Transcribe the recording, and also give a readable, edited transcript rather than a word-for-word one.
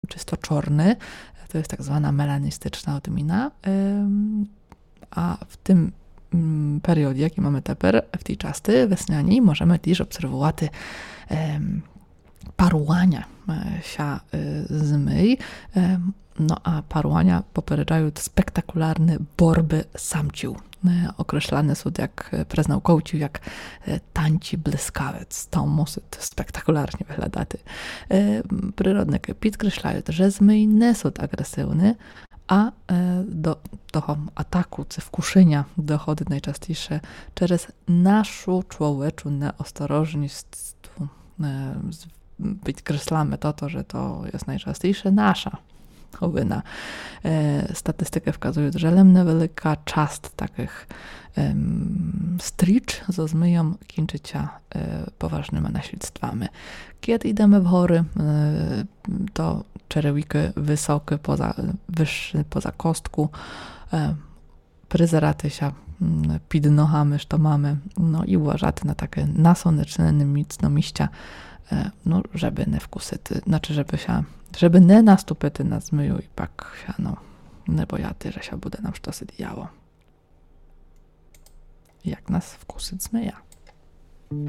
czysto czarny, to jest tak zwana melanistyczna odmina, a w tym periodzie, jaki mamy teper, w tej czasy wesniani, możemy też obserwować parułania się zmyj. No a parułania popełniają spektakularne borby samcił. Określane są jak przez naukowców jak tańci błyskawiec. To musi spektakularnie wyglądać. Przyrodniki podkreślają, że zmyj nie są agresywne, a do tego ataku czy wkuszenia dochodzi najczęściej przez naszą człowieczą nieostrożność. Podkreślamy to, że to jest najczęściej nasza wina. Statystyki wskazują, że lemne wielka część takich stricz ze zmyją kończycia poważnymi naśledztwami. Kiedy idziemy w hory, to czerewiki wysokie, wyższe poza kostku, pryzeraty się pід ногами, що mamy, no i uważać na takie nasłoneczne mocno miścia, no, żeby nie wkusyti, znaczy, żeby nie nastupity na zmyju i pak się, no, nie bojaty, że się bude nam sztosy diało. Jak nas wkusyć zmyja.